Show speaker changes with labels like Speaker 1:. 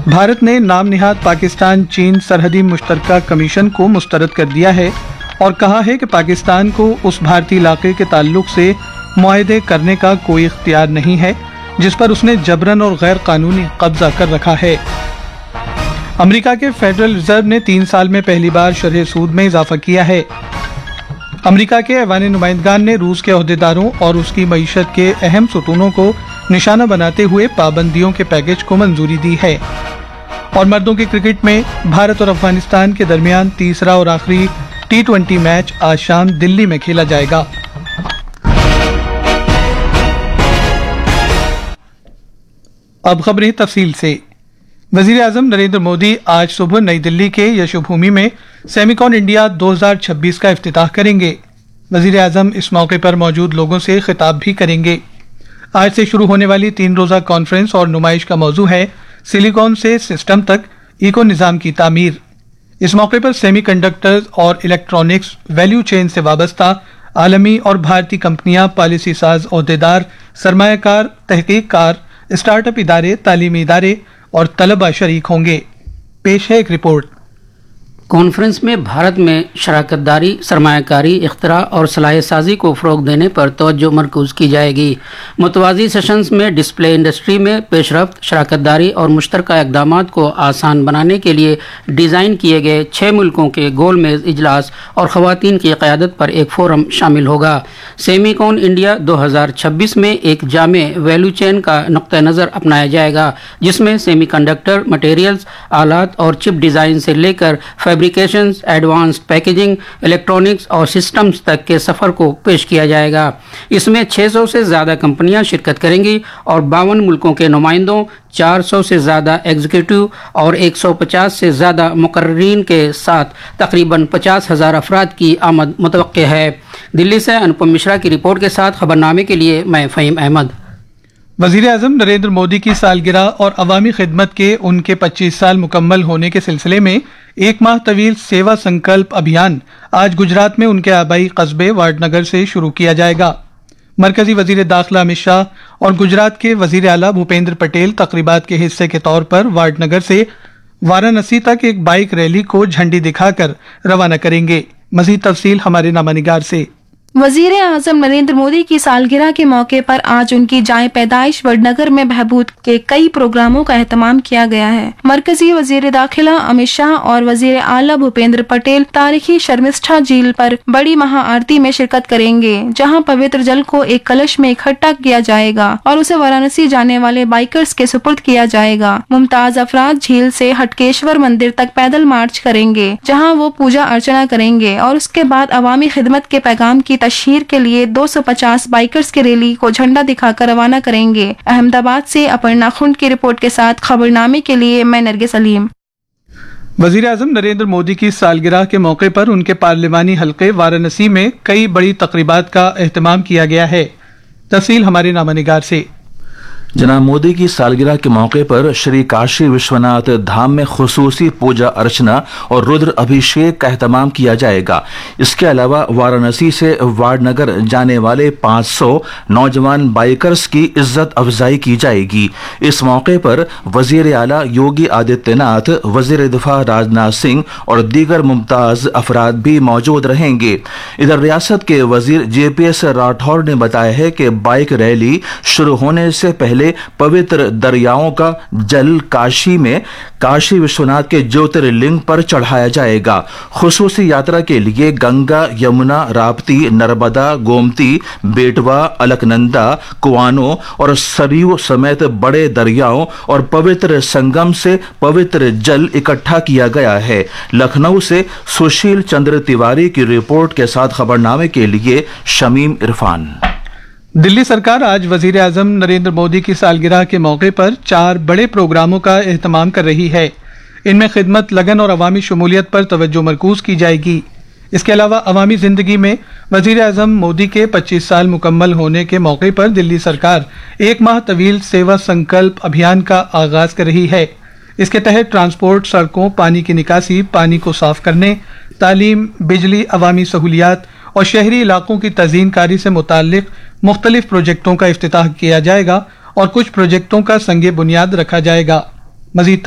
Speaker 1: بھارت نے نام نہاد پاکستان چین سرحدی مشترکہ کمیشن کو مسترد کر دیا ہے اور کہا ہے کہ پاکستان کو اس بھارتی علاقے کے تعلق سے معاہدے کرنے کا کوئی اختیار نہیں ہے جس پر اس نے جبراً اور غیر قانونی قبضہ کر رکھا ہے۔ امریکہ کے فیڈرل ریزرو نے 3 سال میں پہلی بار شرح سود میں اضافہ کیا ہے۔ امریکہ کے ایوان نمائندگان نے روس کے عہدیداروں اور اس کی معیشت کے اہم ستونوں کو نشانہ بناتے ہوئے پابندیوں کے پیکج کو منظوری دی ہے۔ اور مردوں کے کرکٹ میں بھارت اور افغانستان کے درمیان تیسرا اور آخری T20 میچ آج شام دلی میں کھیلا جائے گا۔ اب خبریں تفصیل سے۔ وزیر اعظم نریندر مودی آج صبح نئی دلی کے یشو بھومی میں سیمیکون انڈیا 2026 کا افتتاح کریں گے۔ وزیر اعظم اس موقع پر موجود لوگوں سے خطاب بھی کریں گے۔ آج سے شروع ہونے والی 3 روزہ کانفرنس اور نمائش کا موضوع ہے سلیکون سے سسٹم تک ایکو نظام کی تعمیر۔ اس موقع پر سیمی کنڈکٹرز اور الیکٹرانکس ویلیو چین سے وابستہ عالمی اور بھارتی کمپنیاں، پالیسی ساز، عہدیدار، سرمایہ کار، تحقیق کار، اسٹارٹ اپ ادارے، تعلیمی ادارے اور طلباء شریک ہوں گے۔ پیش ہے ایک رپورٹ۔
Speaker 2: کانفرنس میں بھارت میں شراکت داری، سرمایہ کاری، اختراع اور صلاحیت سازی کو فروغ دینے پر توجہ مرکوز کی جائے گی۔ متوازی سیشنز میں ڈسپلے انڈسٹری میں پیش رفت، شراکت داری اور مشترکہ اقدامات کو آسان بنانے کے لیے ڈیزائن کیے گئے 6 ملکوں کے گول میز اجلاس اور خواتین کی قیادت پر ایک فورم شامل ہوگا۔ سیمی کون انڈیا 2026 میں ایک جامع ویلیو چین کا نقطہ نظر اپنایا جائے گا جس میں سیمی کنڈکٹر مٹیریلز، آلات اور چپ ڈیزائن سے لے کر فیبریکیشنز، ایڈوانسڈ پیکیجنگ، الیکٹرانکس اور سسٹمز تک کے سفر کو پیش کیا جائے گا۔ اس میں 600 سے زیادہ کمپنیاں شرکت کریں گی اور 52 ملکوں کے نمائندوں، 400 سے زیادہ ایگزیکٹو اور 150 سے زیادہ مقررین کے ساتھ تقریباً 50,000 افراد کی آمد متوقع ہے۔ دلی سے انوپم مشرا کی رپورٹ کے ساتھ خبرنامے کے لیے میں فہیم احمد۔
Speaker 1: وزیر اعظم نریندر مودی کی سالگرہ اور عوامی خدمت کے ان کے 25 سال مکمل ہونے کے سلسلے میں 1 ماہ طویل سیوا سنکلپ ابھیان آج گجرات میں ان کے آبائی قصبے وارڈ نگر سے شروع کیا جائے گا۔ مرکزی وزیر داخلہ امت شاہ اور گجرات کے وزیر اعلیٰ بھوپیندر پٹیل تقریبات کے حصے کے طور پر وارڈ نگر سے وارانسی تک ایک بائیک ریلی کو جھنڈی دکھا کر روانہ کریں گے۔ مزید تفصیل ہمارے نامہ نگار سے۔
Speaker 3: وزیر اعظم نریندر مودی کی سالگرہ کے موقع پر آج ان کی جائے پیدائش وڈ نگر میں بہبود کے کئی پروگراموں کا اہتمام کیا گیا ہے۔ مرکزی وزیر داخلہ امت شاہ اور وزیر اعلیٰ بھوپیندر پٹیل تاریخی شرمشٹھا جھیل پر بڑی مہا آرتی میں شرکت کریں گے جہاں پوتر جل کو ایک کلش میں اکٹھا کیا جائے گا اور اسے وارانسی جانے والے بائیکرز کے سپرد کیا جائے گا۔ ممتاز افراد جھیل سے ہٹکیشور مندر تک پیدل مارچ کریں گے جہاں وہ پوجا ارچنا کریں گے اور اس کے بعد عوامی خدمت کے پیغام کی تشہیر کے لیے 250 بائیکرز کی ریلی کو جھنڈا دکھا کر روانہ کریں گے۔ احمد آباد سے اپرنا خنڈ کی رپورٹ کے ساتھ خبرنامے کے لیے میں نرگس علیم۔
Speaker 1: وزیر اعظم نریندر مودی کی سالگرہ کے موقع پر ان کے پارلیمانی حلقے وارانسی میں کئی بڑی تقریبات کا اہتمام کیا گیا ہے۔ تفصیل ہمارے نامہ نگار سے۔
Speaker 4: جناب مودی کی سالگرہ کے موقع پر شری کاشی وشوناتھ دھام میں خصوصی پوجا ارچنا اور رودر ابھیشیک کا اہتمام کیا جائے گا۔ اس کے علاوہ وارانسی سے وارڈ نگر جانے والے 500 نوجوان بائیکرز کی عزت افزائی کی جائے گی۔ اس موقع پر وزیر اعلیٰ یوگی آدتیہ ناتھ، وزیر دفاع راجناتھ سنگھ اور دیگر ممتاز افراد بھی موجود رہیں گے۔ ادھر ریاست کے وزیر JPS راٹھور نے بتایا ہے کہ بائیک ریلی شروع ہونے سے پہلے پوتر دریاؤں کا جل کاشی میں کاشی وشوناتھ کے جیوترلنگ پر چڑھایا جائے گا۔ خصوصی یاترا کے لیے گنگا، یمنا، راپتی، نرمدا، گومتی، بیٹوا، الکنندا، کوانو اور سریو سمیت بڑے دریاؤں اور پوتر سنگم سے پوتر جل اکٹھا کیا گیا ہے۔ لکھنؤ سے سشیل چندر تیواری کی رپورٹ کے ساتھ خبرنامے کے لیے شمیم عرفان۔
Speaker 1: دلی سرکار آج وزیر اعظم نریندر مودی کی سالگرہ کے موقع پر 4 بڑے پروگراموں کا اہتمام کر رہی ہے۔ ان میں خدمت، لگن اور عوامی شمولیت پر توجہ مرکوز کی جائے گی۔ اس کے علاوہ عوامی زندگی میں وزیر اعظم مودی کے 25 سال مکمل ہونے کے موقع پر دلی سرکار 1 ماہ طویل سیوا سنکلپ ابھیان کا آغاز کر رہی ہے۔ اس کے تحت ٹرانسپورٹ، سڑکوں، پانی کی نکاسی، پانی کو صاف کرنے، تعلیم، بجلی، عوامی سہولیات اور شہری علاقوں کی تزئین کاری سے متعلق مختلف پروجیکٹوں کا افتتاح کیا جائے گا اور کچھ پروجیکٹوں کا سنگ بنیاد رکھا جائے گا۔ مزید